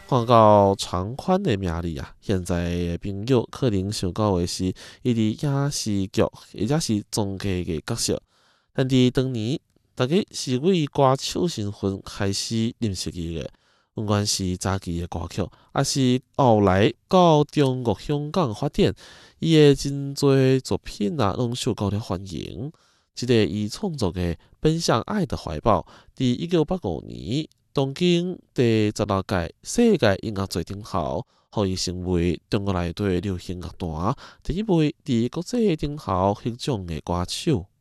看到长宽的名字啊，现在的朋友可能想到的是伊伫影视剧或者是综艺的角色，但伫当年，大家是为歌手身份开始认识伊的。不管是早期的歌曲，还是后来到中国香港发展，伊的真侪作品啊，拢受到了欢迎。即个伊创作的《奔向爱的怀抱》，伫1985年东京第16届世界音乐节顶头，互伊成为中国内底流行乐坛第一位伫国际顶头获奖的歌手。